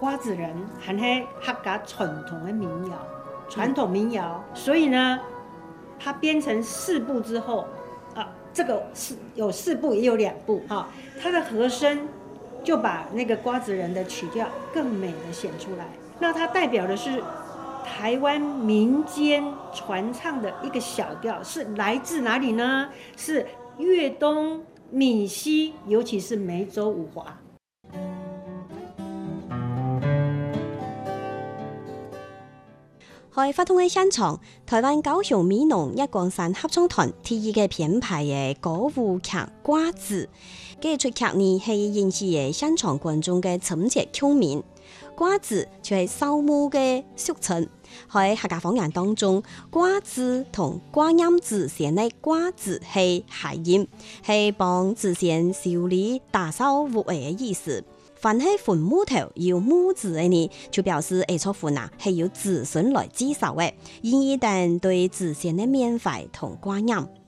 瓜子人还是客家传统的民谣，所以呢，它编成4部之后，这个是有4部也有2部哈，它的和声就把那个瓜子人的曲调更美的显出来。那它代表的是台湾民间传唱的一个小调，是来自哪里呢？是粤东、闽西，尤其是梅州五华。 在发通嘅现场，台湾高雄美浓一光山合唱团第一个编排嘅歌舞剧《瓜子》，嘅出剧呢係引起嘅现场观众嘅深切共鳴。瓜子就係掃墓嘅俗稱，喺客家方言當中，瓜子同瓜音字前嘅瓜字係諧音，係幫祖先修理打掃屋嘅意思。凡係墳墓頭有墓字嘅呢，就表示下錯墳係由子孫來祭掃嘅，意義等對祖先嘅緬懷同掛念。